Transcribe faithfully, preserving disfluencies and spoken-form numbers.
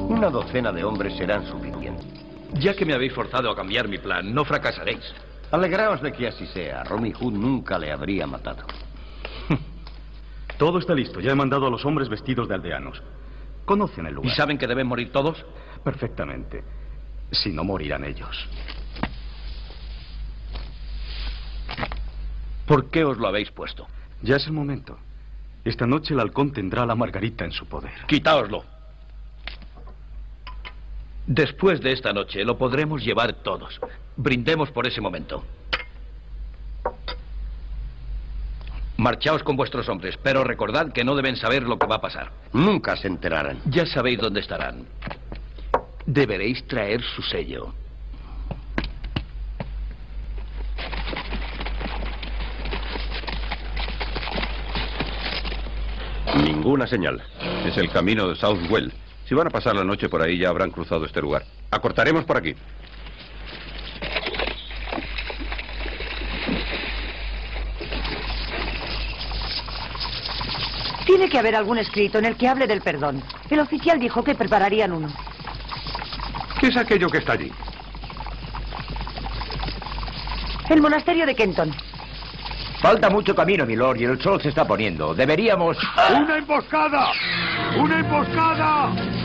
Una docena de hombres serán suficientes. Ya que me habéis forzado a cambiar mi plan, no fracasaréis. Alegraos de que así sea. Robin Hood nunca le habría matado. Todo está listo. Ya he mandado a los hombres vestidos de aldeanos. Conocen el lugar. ¿Y saben que deben morir todos? Perfectamente. Si no, morirán ellos. ¿Por qué os lo habéis puesto? Ya es el momento. Esta noche el halcón tendrá a la Margarita en su poder. Quitaoslo. Después de esta noche lo podremos llevar todos. Brindemos por ese momento. Marchaos con vuestros hombres, pero recordad que no deben saber lo que va a pasar. Nunca se enterarán. Ya sabéis dónde estarán. Deberéis traer su sello. Ninguna señal. Es el camino de Southwell. Si van a pasar la noche por ahí, ya habrán cruzado este lugar. Acortaremos por aquí. Tiene que haber algún escrito en el que hable del perdón. El oficial dijo que prepararían uno. ¿Qué es aquello que está allí? El monasterio de Kenton. Falta mucho camino, milord, y el sol se está poniendo. Deberíamos... ¡Una emboscada! ¡Una emboscada!